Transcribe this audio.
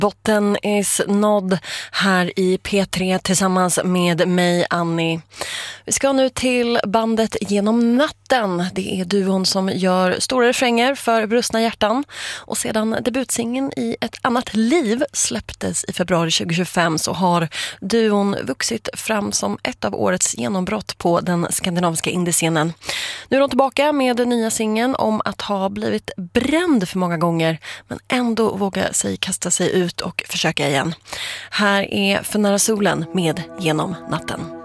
Botten is nådd här i P3 tillsammans med mig, Annie. Vi ska nu till bandet Genom natten. Det är duon som gör stora refränger för brustna hjärtan. Och sedan debutsingen I ett annat liv släpptes i februari 2025 så har duon vuxit fram som ett av årets genombrott på den skandinaviska indiescenen. Nu är de tillbaka med den nya singeln om att ha blivit bränd för många gånger men ändå våga sig kasta sig ut och försöka igen. Här är För nära solen med Genom natten.